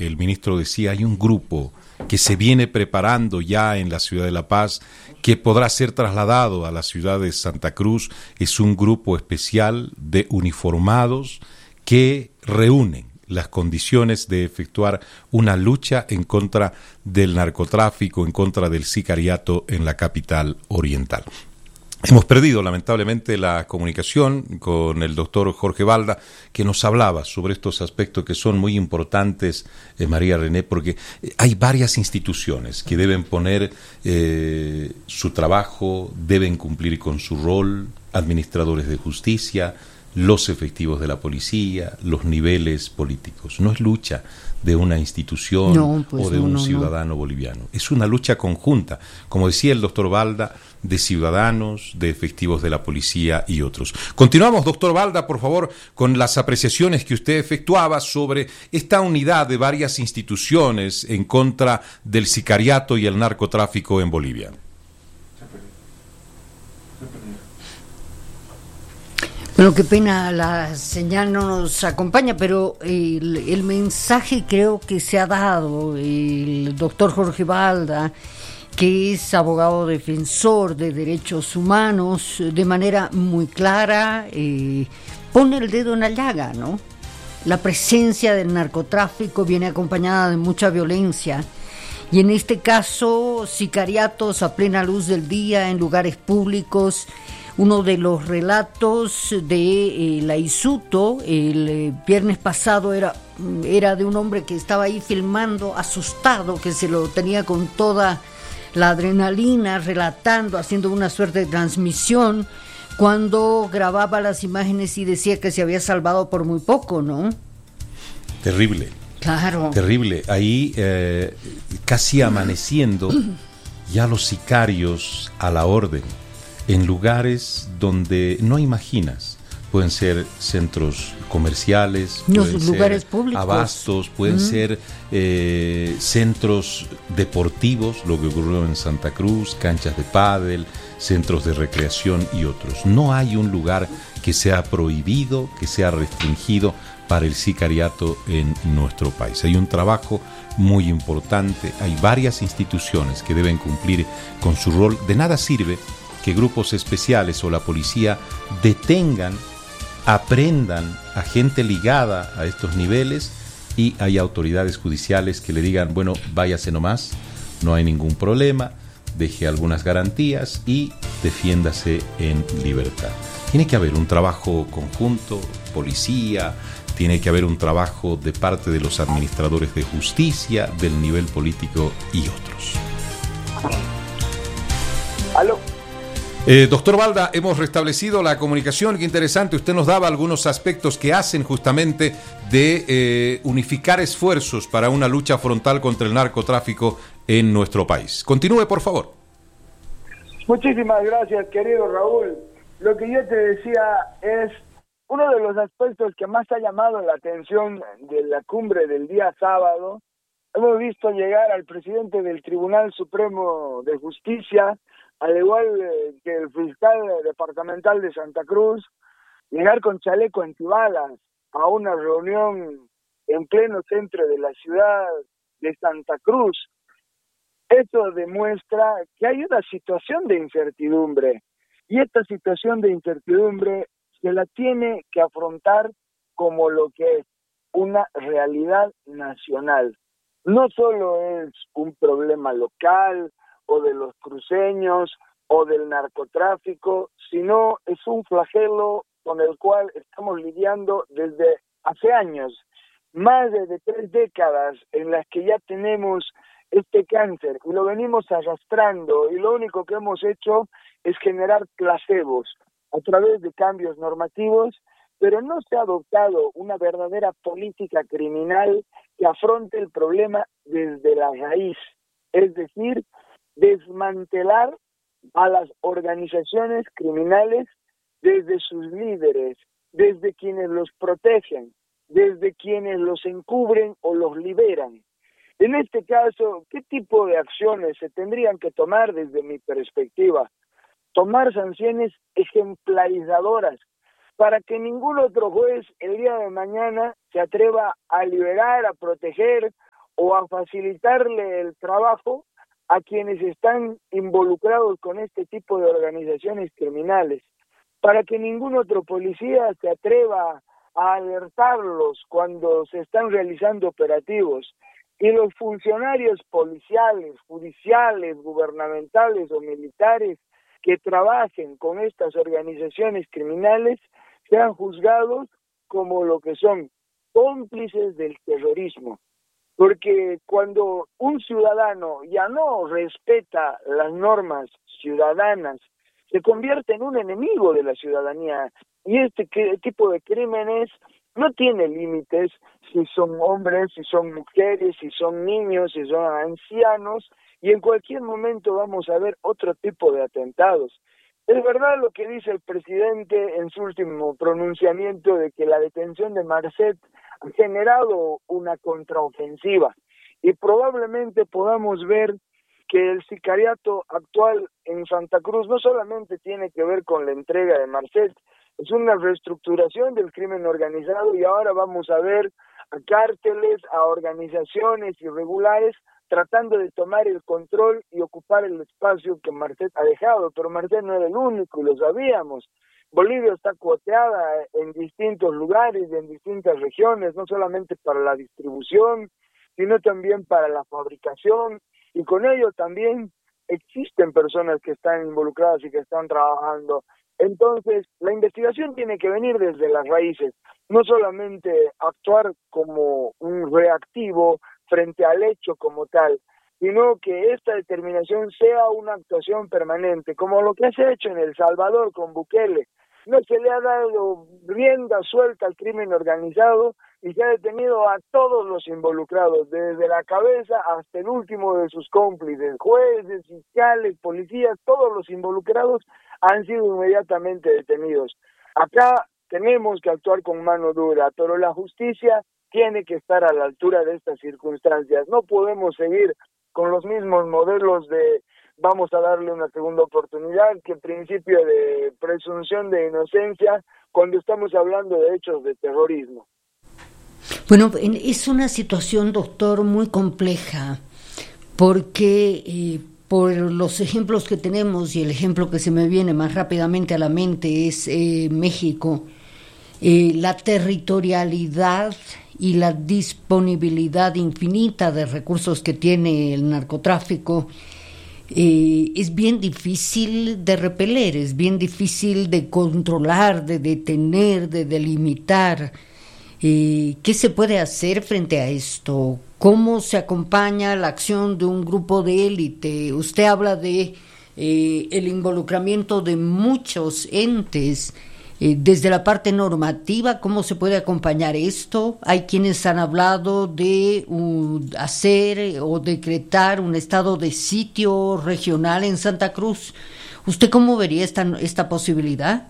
el ministro decía, hay un grupo que se viene preparando ya en la ciudad de La Paz, que podrá ser trasladado a la ciudad de Santa Cruz. Es un grupo especial de uniformados que reúnen las condiciones de efectuar una lucha en contra del narcotráfico, en contra del sicariato en la capital oriental. Hemos perdido lamentablemente la comunicación con el doctor Jorge Balda, que nos hablaba sobre estos aspectos que son muy importantes, María René, porque hay varias instituciones que deben poner su trabajo, deben cumplir con su rol, administradores de justicia, los efectivos de la policía, los niveles políticos. No es lucha de una institución o de un ciudadano boliviano. Es una lucha conjunta, como decía el doctor Balda, de ciudadanos, de efectivos de la policía y otros. Continuamos, doctor Balda, por favor, con las apreciaciones que usted efectuaba sobre esta unidad de varias instituciones en contra del sicariato y el narcotráfico en Bolivia. Bueno, qué pena, la señal no nos acompaña, pero el mensaje creo que se ha dado. El doctor Jorge Balda, que es abogado defensor de derechos humanos, de manera muy clara, pone el dedo en la llaga, ¿no? La presencia del narcotráfico viene acompañada de mucha violencia, y en este caso, sicariatos a plena luz del día en lugares públicos. Uno de los relatos de la Isuto el viernes pasado era de un hombre que estaba ahí filmando, asustado, que se lo tenía con toda la adrenalina, relatando, haciendo una suerte de transmisión, cuando grababa las imágenes y decía que se había salvado por muy poco, ¿no? Terrible. Claro. Terrible. Ahí, casi amaneciendo, ya los sicarios a la orden, en lugares donde no imaginas. Pueden ser centros comerciales, pueden lugares ser públicos, abastos, pueden ser centros deportivos, lo que ocurrió en Santa Cruz, canchas de pádel, centros de recreación y otros. No hay un lugar que sea prohibido, que sea restringido para el sicariato en nuestro país. Hay un trabajo muy importante, hay varias instituciones que deben cumplir con su rol. De nada sirve que grupos especiales o la policía detengan, aprendan a gente ligada a estos niveles y hay autoridades judiciales que le digan, bueno, váyase nomás, no hay ningún problema, deje algunas garantías y defiéndase en libertad. Tiene que haber un trabajo conjunto, policía, tiene que haber un trabajo de parte de los administradores de justicia, del nivel político y otros. ¿Aló? Doctor Balda, hemos restablecido la comunicación. Qué interesante, usted nos daba algunos aspectos que hacen justamente de unificar esfuerzos para una lucha frontal contra el narcotráfico en nuestro país. Continúe, por favor. Muchísimas gracias, querido Raúl. Lo que yo te decía es uno de los aspectos que más ha llamado la atención de la cumbre del día sábado. Hemos visto llegar al presidente del Tribunal Supremo de Justicia, al igual que el fiscal departamental de Santa Cruz, llegar con chaleco antibalas a una reunión en pleno centro de la ciudad de Santa Cruz. Eso demuestra que hay una situación de incertidumbre, y esta situación de incertidumbre se la tiene que afrontar como lo que es una realidad nacional. No solo es un problema local, o de los cruceños, o del narcotráfico, sino es un flagelo con el cual estamos lidiando desde hace años, más de 3 décadas en las que ya tenemos este cáncer, y lo venimos arrastrando, y lo único que hemos hecho es generar placebos a través de cambios normativos, pero no se ha adoptado una verdadera política criminal que afronte el problema desde la raíz, es decir, desmantelar a las organizaciones criminales desde sus líderes, desde quienes los protegen, desde quienes los encubren o los liberan. En este caso, ¿qué tipo de acciones se tendrían que tomar desde mi perspectiva? Tomar sanciones ejemplarizadoras para que ningún otro juez el día de mañana se atreva a liberar, a proteger o a facilitarle el trabajo a quienes están involucrados con este tipo de organizaciones criminales, para que ningún otro policía se atreva a alertarlos cuando se están realizando operativos. Y los funcionarios policiales, judiciales, gubernamentales o militares que trabajen con estas organizaciones criminales sean juzgados como lo que son, cómplices del terrorismo. Porque cuando un ciudadano ya no respeta las normas ciudadanas, se convierte en un enemigo de la ciudadanía. Y este tipo de crímenes no tiene límites, si son hombres, si son mujeres, si son niños, si son ancianos, y en cualquier momento vamos a ver otro tipo de atentados. Es verdad lo que dice el presidente en su último pronunciamiento de que la detención de Marcet ha generado una contraofensiva y probablemente podamos ver que el sicariato actual en Santa Cruz no solamente tiene que ver con la entrega de Marcet, es una reestructuración del crimen organizado y ahora vamos a ver a cárteles, a organizaciones irregulares tratando de tomar el control y ocupar el espacio que Marcet ha dejado, pero Marcet no era el único y lo sabíamos. Bolivia está cuoteada en distintos lugares, en distintas regiones, no solamente para la distribución, sino también para la fabricación, y con ello también existen personas que están involucradas y que están trabajando. Entonces, la investigación tiene que venir desde las raíces, no solamente actuar como un reactivo frente al hecho como tal, sino que esta determinación sea una actuación permanente, como lo que se ha hecho en El Salvador con Bukele. No se le ha dado rienda suelta al crimen organizado y se ha detenido a todos los involucrados, desde la cabeza hasta el último de sus cómplices, jueces, fiscales, policías, todos los involucrados han sido inmediatamente detenidos. Acá tenemos que actuar con mano dura, pero la justicia tiene que estar a la altura de estas circunstancias. No podemos seguir con los mismos modelos de vamos a darle una segunda oportunidad, que principio de presunción de inocencia cuando estamos hablando de hechos de terrorismo. Bueno, es una situación, doctor, muy compleja, porque por los ejemplos que tenemos, y el ejemplo que se me viene más rápidamente a la mente es México, la territorialidad y la disponibilidad infinita de recursos que tiene el narcotráfico, es bien difícil de repeler, es bien difícil de controlar, de detener, de delimitar. ¿Qué se puede hacer frente a esto? ¿Cómo se acompaña la acción de un grupo de élite? Usted habla de el involucramiento de muchos entes. Desde la parte normativa, ¿cómo se puede acompañar esto? Hay quienes han hablado de hacer o decretar un estado de sitio regional en Santa Cruz. ¿Usted cómo vería esta posibilidad?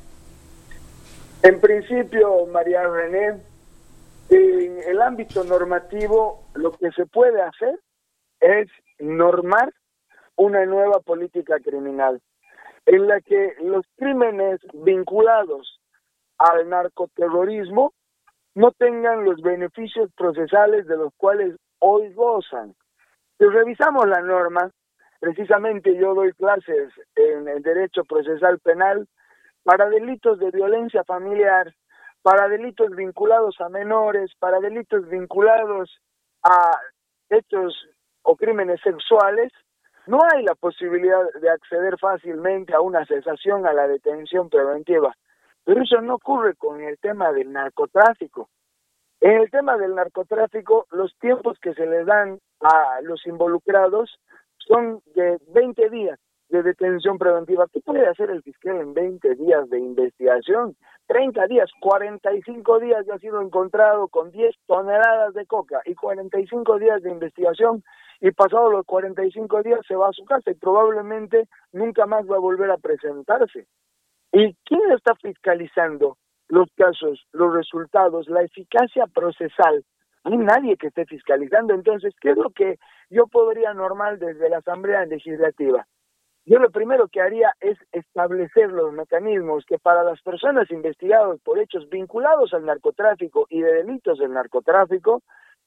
En principio, María René, en el ámbito normativo lo que se puede hacer es normar una nueva política criminal, en la que los crímenes vinculados al narcoterrorismo no tengan los beneficios procesales de los cuales hoy gozan. Si revisamos la norma, precisamente yo doy clases en el derecho procesal penal para delitos de violencia familiar, para delitos vinculados a menores, para delitos vinculados a hechos o crímenes sexuales. No hay la posibilidad de acceder fácilmente a una cesación, a la detención preventiva. Pero eso no ocurre con el tema del narcotráfico. En el tema del narcotráfico, los tiempos que se les dan a los involucrados son de 20 días de detención preventiva. ¿Qué puede hacer el fiscal en 20 días de investigación? 30 días, 45 días ya ha sido encontrado con 10 toneladas de coca y 45 días de investigación, y pasados los 45 días se va a su casa y probablemente nunca más va a volver a presentarse. ¿Y quién está fiscalizando los casos, los resultados, la eficacia procesal? No hay nadie que esté fiscalizando. Entonces, ¿qué es lo que yo podría normar desde la Asamblea Legislativa? Yo lo primero que haría es establecer los mecanismos que para las personas investigadas por hechos vinculados al narcotráfico y de delitos del narcotráfico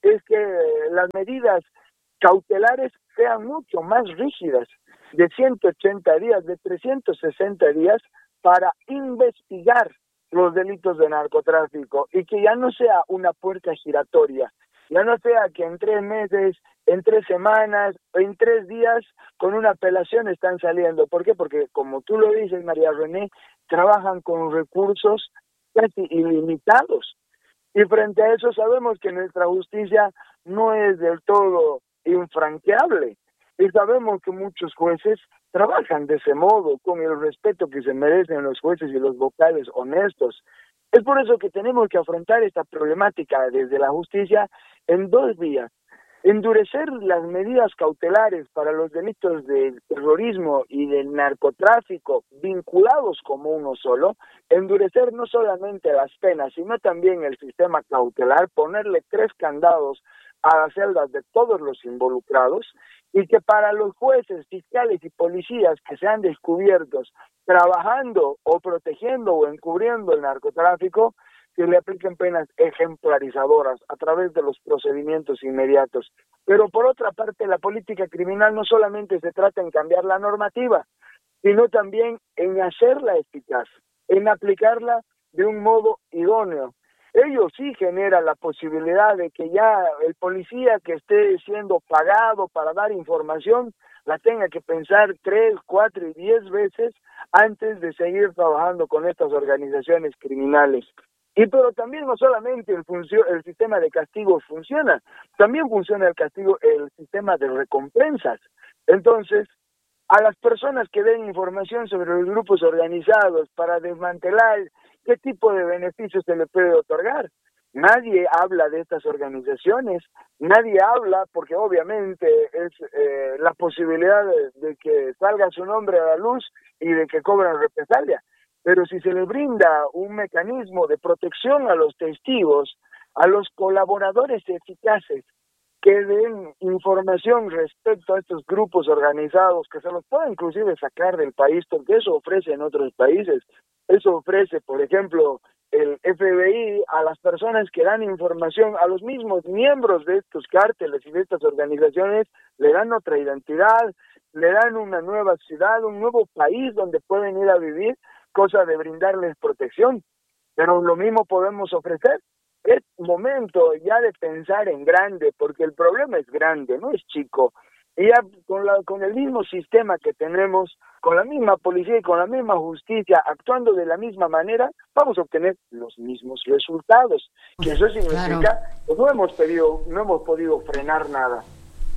es que las medidas cautelares sean mucho más rígidas, de 180 días, de 360 días, para investigar los delitos de narcotráfico, y que ya no sea una puerta giratoria, ya no sea que en 3 meses, en 3 semanas, en 3 días, con una apelación están saliendo. ¿Por qué? Porque, como tú lo dices, María René, trabajan con recursos casi ilimitados. Y frente a eso sabemos que nuestra justicia no es del todo infranqueable. Y sabemos que muchos jueces trabajan de ese modo, con el respeto que se merecen los jueces y los vocales honestos. Es por eso que tenemos que afrontar esta problemática desde la justicia en 2 vías. Endurecer las medidas cautelares para los delitos de terrorismo y del narcotráfico vinculados como uno solo, endurecer no solamente las penas, sino también el sistema cautelar, ponerle 3 candados a las celdas de todos los involucrados, y que para los jueces, fiscales y policías que sean descubiertos trabajando o protegiendo o encubriendo el narcotráfico, que le apliquen penas ejemplarizadoras a través de los procedimientos inmediatos. Pero por otra parte, la política criminal no solamente se trata en cambiar la normativa, sino también en hacerla eficaz, en aplicarla de un modo idóneo. Ello sí genera la posibilidad de que ya el policía que esté siendo pagado para dar información la tenga que pensar 3, 4 y 10 veces antes de seguir trabajando con estas organizaciones criminales. Y pero también no solamente el sistema de castigos funciona, también funciona el sistema de recompensas. Entonces, a las personas que den información sobre los grupos organizados para desmantelar, ¿qué tipo de beneficios se le puede otorgar? Nadie habla de estas organizaciones, nadie habla porque obviamente es la posibilidad de que salga su nombre a la luz y de que cobren represalia. Pero si se le brinda un mecanismo de protección a los testigos, a los colaboradores eficaces que den información respecto a estos grupos organizados, que se los pueda inclusive sacar del país, porque eso ofrece en otros países. Eso ofrece, por ejemplo, el FBI a las personas que dan información, a los mismos miembros de estos cárteles y de estas organizaciones, le dan otra identidad, le dan una nueva ciudad, un nuevo país donde pueden ir a vivir, cosa de brindarles protección. Pero lo mismo podemos ofrecer. Es momento ya de pensar en grande, porque el problema es grande, no es chico. Y ya con el mismo sistema que tenemos, con la misma policía y con la misma justicia, actuando de la misma manera, vamos a obtener los mismos resultados. Que eso significa que no hemos podido frenar nada.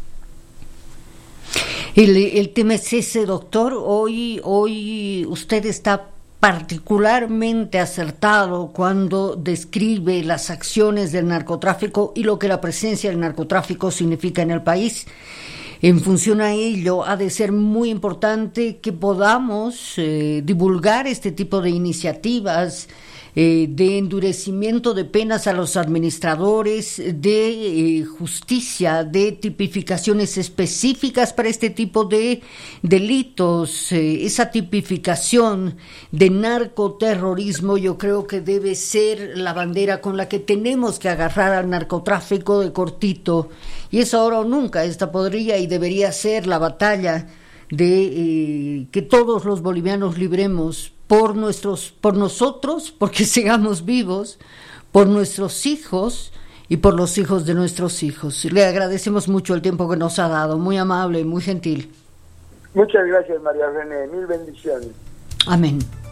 El tema es ese, doctor. Hoy usted está particularmente acertado cuando describe las acciones del narcotráfico y lo que la presencia del narcotráfico significa en el país. En función a ello, ha de ser muy importante que podamos divulgar este tipo de iniciativas de endurecimiento de penas a los administradores, de justicia, de tipificaciones específicas para este tipo de delitos. Esa tipificación de narcoterrorismo yo creo que debe ser la bandera con la que tenemos que agarrar al narcotráfico de cortito. Y es ahora o nunca, esta podría y debería ser la batalla de que todos los bolivianos libremos por nosotros, porque sigamos vivos, por nuestros hijos y por los hijos de nuestros hijos. Le agradecemos mucho el tiempo que nos ha dado, muy amable, muy gentil. Muchas gracias, María René, mil bendiciones. Amén.